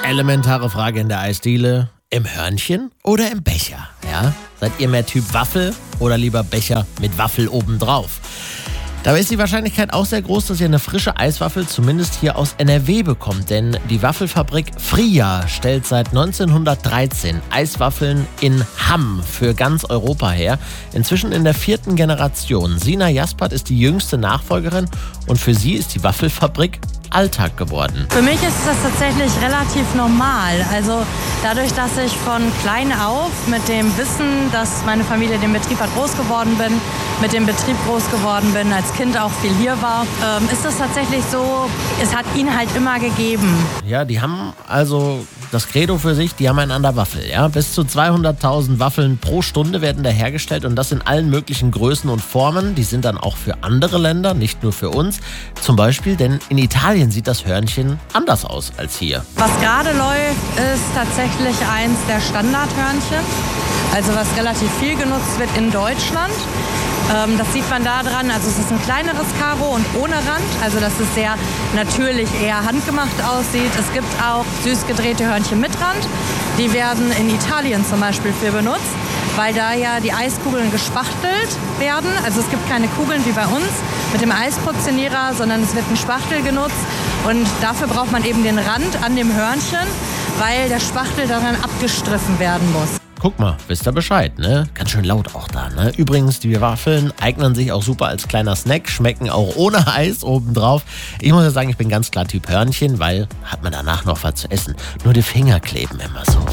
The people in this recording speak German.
Elementare Frage in der Eisdiele. Im Hörnchen oder im Becher? Ja? Seid ihr mehr Typ Waffel oder lieber Becher mit Waffel obendrauf? Dabei ist die Wahrscheinlichkeit auch sehr groß, dass ihr eine frische Eiswaffel zumindest hier aus NRW bekommt. Denn die Waffelfabrik Fria stellt seit 1913 Eiswaffeln in Hamm für ganz Europa her. Inzwischen in der 4. Generation. Sina Jaspert ist die jüngste Nachfolgerin und für sie ist die Waffelfabrik Alltag geworden. Für mich ist das tatsächlich relativ normal. Also dadurch, dass ich von klein auf mit dem Wissen, dass meine Familie den Betrieb hat, groß geworden bin, mit dem Betrieb groß geworden bin, als Kind auch viel hier war, ist das tatsächlich so, es hat ihn halt immer gegeben. Ja, die haben also das Credo für sich, die haben einen an der Waffel. Ja? Bis zu 200.000 Waffeln pro Stunde werden da hergestellt und das in allen möglichen Größen und Formen. Die sind dann auch für andere Länder, nicht nur für uns. Zum Beispiel, denn in Italien sieht das Hörnchen anders aus als hier. Was gerade läuft, ist tatsächlich eins der Standardhörnchen, also was relativ viel genutzt wird in Deutschland. Das sieht man da dran, also es ist ein kleineres Karo und ohne Rand, also dass es sehr natürlich eher handgemacht aussieht. Es gibt auch süß gedrehte Hörnchen mit Rand, die werden in Italien zum Beispiel für benutzt, weil da ja die Eiskugeln gespachtelt werden. Also es gibt keine Kugeln wie bei uns mit dem Eisportionierer, sondern es wird ein Spachtel genutzt und dafür braucht man eben den Rand an dem Hörnchen, weil der Spachtel daran abgestriffen werden muss. Guck mal, wisst ihr Bescheid, ne? Ganz schön laut auch da, ne? Übrigens, die Waffeln eignen sich auch super als kleiner Snack, schmecken auch ohne Eis obendrauf. Ich muss ja sagen, ich bin ganz klar Typ Hörnchen, weil hat man danach noch was zu essen. Nur die Finger kleben immer so.